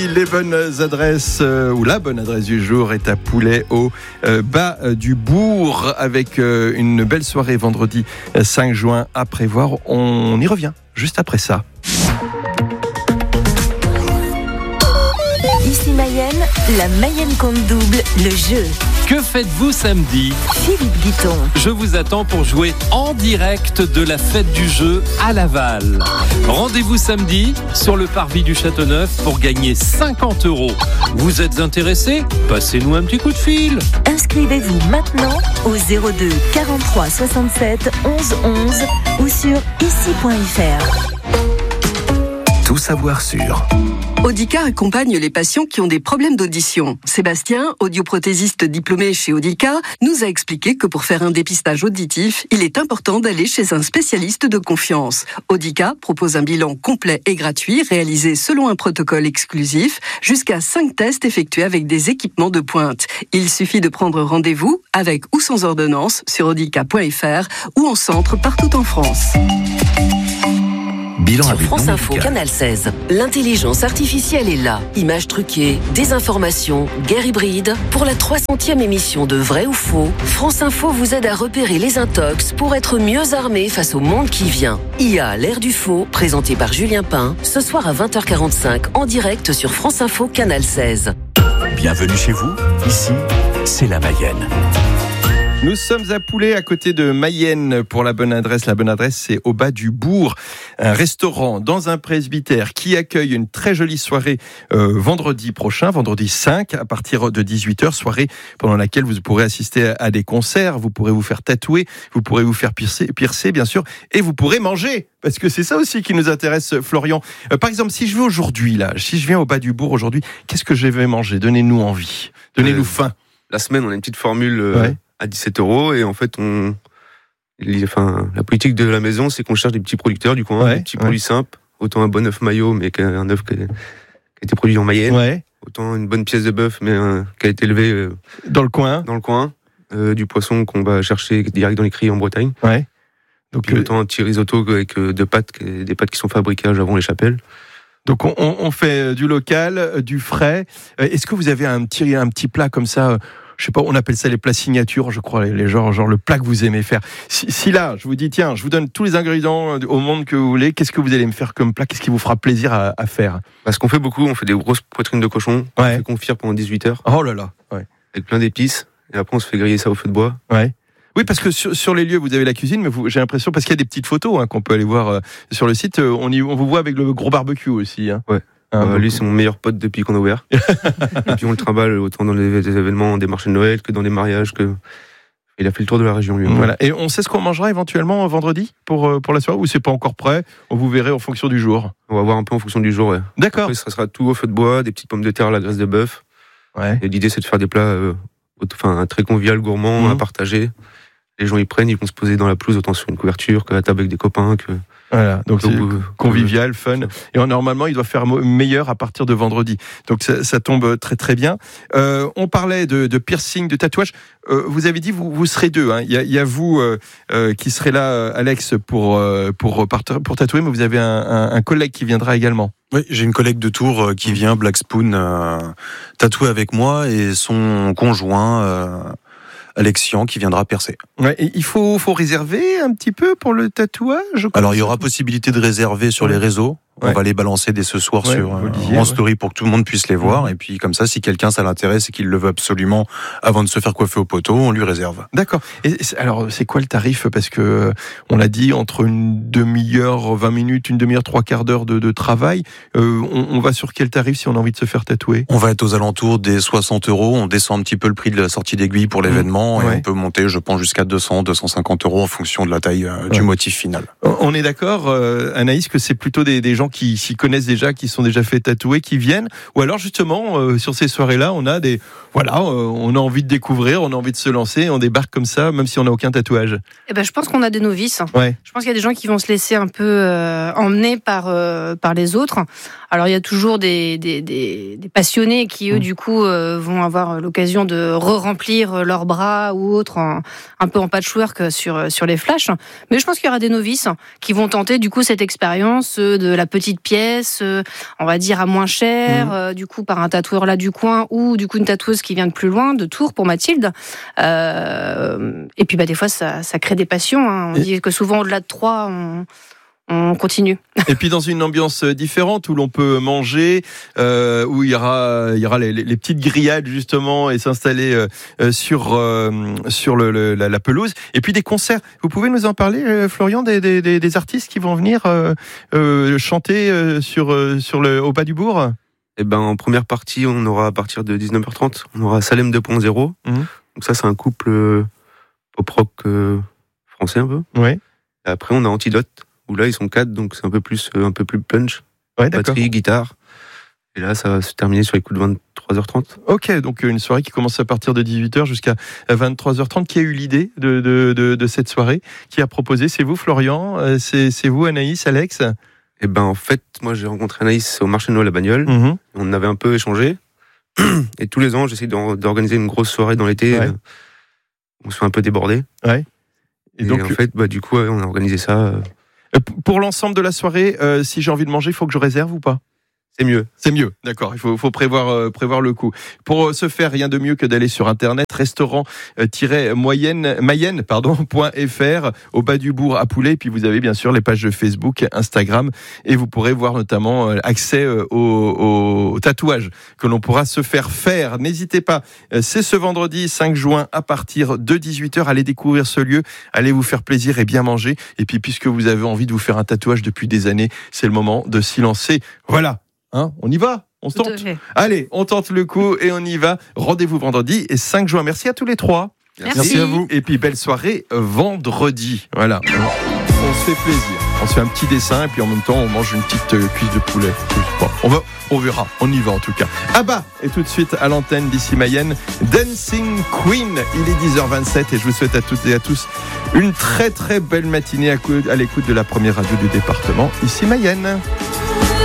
Les bonnes adresses, ou la bonne adresse du jour est à Poulet au bas du bourg avec une belle soirée vendredi 5 juin à prévoir. On y revient juste après ça. Ici Mayenne, la Mayenne compte double, le jeu. Que faites-vous samedi ? Philippe Guiton. Je vous attends pour jouer en direct de la fête du jeu à Laval. Rendez-vous samedi sur le parvis du Châteauneuf pour gagner 50 €. Vous êtes intéressé ? Passez-nous un petit coup de fil. Inscrivez-vous maintenant au 02 43 67 11 11 ou sur ici.fr. Tout savoir sur. Audica accompagne les patients qui ont des problèmes d'audition. Sébastien, audioprothésiste diplômé chez Audica, nous a expliqué que pour faire un dépistage auditif, il est important d'aller chez un spécialiste de confiance. Audica propose un bilan complet et gratuit réalisé selon un protocole exclusif, jusqu'à 5 tests effectués avec des équipements de pointe. Il suffit de prendre rendez-vous avec ou sans ordonnance sur audica.fr ou en centre partout en France. Bilan à Sur but France non Info, médical. Canal 16. L'intelligence artificielle est là. Images truquées, désinformation, guerre hybride. Pour la 300e émission de Vrai ou Faux, France Info vous aide à repérer les intox pour être mieux armé face au monde qui vient. IA, l'ère du faux, présenté par Julien Pain, ce soir à 20h45 en direct sur France Info, Canal 16. Bienvenue chez vous. Ici, c'est la Mayenne. Nous sommes à Poulet, à côté de Mayenne, pour la bonne adresse. La bonne adresse, c'est au bas du bourg, un restaurant dans un presbytère qui accueille une très jolie soirée vendredi prochain, vendredi 5, à partir de 18h, soirée pendant laquelle vous pourrez assister à des concerts, vous pourrez vous faire tatouer, vous pourrez vous faire piercer bien sûr, et vous pourrez manger, parce que c'est ça aussi qui nous intéresse, Florian. Par exemple, si je vais aujourd'hui, là, si je viens au bas du bourg aujourd'hui, qu'est-ce que je vais manger ? Donnez-nous envie, donnez-nous faim. La semaine, on a une petite formule à 17 € et en fait, la politique de la maison, c'est qu'on cherche des petits producteurs du coin, des petits produits simples, autant un bon œuf maillot, mais qu'un œuf qui a été produit en Mayenne, autant une bonne pièce de bœuf, mais qui a été élevée dans le coin, du poisson qu'on va chercher direct dans les cris en Bretagne. Donc, autant un petit risotto avec des pâtes qui sont fabriquées à Javron-les-Chapelles. Donc on fait du local, du frais. Est-ce que vous avez un petit plat comme ça? Je sais pas, on appelle ça les plats signatures, je crois, les genre le plat que vous aimez faire. Si là, je vous dis, tiens, je vous donne tous les ingrédients au monde que vous voulez, qu'est-ce que vous allez me faire comme plat? Qu'est-ce qui vous fera plaisir à faire? Parce qu'on fait beaucoup, on fait des grosses poitrines de cochon, on fait confire pendant 18 heures. Oh là là, avec plein d'épices, et après on se fait griller ça au feu de bois. Oui, parce que sur les lieux, vous avez la cuisine, mais j'ai l'impression, parce qu'il y a des petites photos qu'on peut aller voir sur le site, on vous voit avec le gros barbecue aussi. Lui, c'est mon meilleur pote depuis qu'on a ouvert. Et puis on le trimballe autant dans les événements, des marchés de Noël, que dans des mariages. Il a fait le tour de la région, lui. Voilà. Et on sait ce qu'on mangera éventuellement vendredi pour la soirée, ou c'est pas encore prêt? Vous verrez en fonction du jour. On va voir un peu en fonction du jour, D'accord. Après, ça sera tout au feu de bois, des petites pommes de terre à la graisse de bœuf. Et l'idée, c'est de faire des plats très convivial, gourmands, à partager. Les gens y prennent, ils vont se poser dans la pelouse, autant sur une couverture qu'à la table avec des copains. Voilà, donc c'est convivial, fun. Et normalement, il doit faire meilleur à partir de vendredi. Donc ça tombe très très bien. On parlait de piercing, de tatouage. Vous avez dit vous serez deux. Il y a vous qui serez là, Alex, pour tatouer, mais vous avez un collègue qui viendra également. Oui, j'ai une collègue de Tours qui vient, Black Spoon, tatouer avec moi, et son conjoint Alexian qui viendra percer. Et il faut réserver un petit peu pour le tatouage. Alors il y aura possibilité de réserver sur les réseaux. On va les balancer dès ce soir en story pour que tout le monde puisse les voir. Et puis comme ça, si quelqu'un ça l'intéresse et qu'il le veut absolument avant de se faire coiffer au poteau, on lui réserve. D'accord. Et alors c'est quoi le tarif? Parce que on l'a dit, entre une demi-heure, 20 minutes, une demi-heure, 3/4 d'heure de travail, on va sur quel tarif si on a envie de se faire tatouer? On va être aux alentours des 60 €. On descend un petit peu le prix de la sortie d'aiguille pour l'événement, et on peut monter, je pense, jusqu'à 200, 250 € en fonction de la taille du motif final. On est d'accord, Anaïs, que c'est plutôt des gens qui s'y connaissent déjà, qui sont déjà fait tatouer, qui viennent, ou alors justement sur ces soirées-là, on a on a envie de découvrir, on a envie de se lancer, on débarque comme ça, même si on n'a aucun tatouage. Je pense qu'on a des novices. Je pense qu'il y a des gens qui vont se laisser un peu emmener par les autres. Alors il y a toujours des passionnés qui eux du coup vont avoir l'occasion de re-remplir leurs bras ou autre un peu en patchwork sur les flashs. Mais je pense qu'il y aura des novices qui vont tenter du coup cette expérience de la petite petites pièces, on va dire à moins cher, du coup par un tatoueur là du coin ou du coup une tatoueuse qui vient de plus loin, de Tours pour Mathilde. Et puis des fois ça crée des passions. On dit que souvent au-delà de 3, on continue. Et puis dans une ambiance différente où l'on peut manger, où il y aura les petites grillades justement et s'installer sur la pelouse. Et puis des concerts. Vous pouvez nous en parler, Florian, des artistes qui vont venir chanter au Bas du Bourg? Eh ben, en première partie, on aura à partir de 19h30, on aura Salem 2.0. Donc ça, c'est un couple pop-rock français un peu. Oui. Et après, on a Antidote, où là, ils sont 4, donc c'est un peu plus punch. Ouais, batterie, guitare. Et là, ça va se terminer sur les coups de 23h30. Ok, donc une soirée qui commence à partir de 18h jusqu'à 23h30. Qui a eu l'idée de cette soirée? Qui a proposé? C'est vous, Florian? C'est vous, Anaïs, Alex? Eh ben, en fait, moi, j'ai rencontré Anaïs au marché de Noël à Bagnoles. On avait un peu échangé. Et tous les ans, j'essaie d'organiser une grosse soirée dans l'été. Ouais. On se fait un peu déborder. Ouais. Et donc, en fait, du coup, on a organisé ça. Pour l'ensemble de la soirée, si j'ai envie de manger, il faut que je réserve ou pas? C'est mieux. C'est mieux, d'accord. Il faut prévoir le coup. Pour ce faire, rien de mieux que d'aller sur internet, restaurant-mayenne.fr, au Bas du Bourg à Poulet. Puis vous avez bien sûr les pages de Facebook, Instagram, et vous pourrez voir notamment accès au tatouage que l'on pourra se faire. N'hésitez pas, c'est ce vendredi 5 juin à partir de 18h. Allez découvrir ce lieu, allez vous faire plaisir et bien manger. Et puis puisque vous avez envie de vous faire un tatouage depuis des années, c'est le moment de s'y lancer. Voilà. On y va, on se tente. Allez, on tente le coup et on y va. Rendez-vous vendredi et 5 juin. Merci à tous les trois. Merci à vous. Et puis belle soirée vendredi. Voilà. On se fait plaisir. On se fait un petit dessin et puis en même temps on mange une petite cuisse de poulet. On verra. On y va en tout cas. Abba et tout de suite à l'antenne d'ici Mayenne. Dancing Queen. Il est 10h27 et je vous souhaite à toutes et à tous une très très belle matinée à l'écoute de la première radio du département. Ici Mayenne.